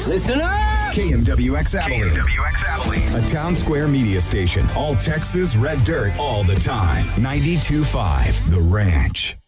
Listen up! KMWX Abilene. KMWX Abilene. A town square media station. All Texas red dirt all the time. 92.5 The Ranch.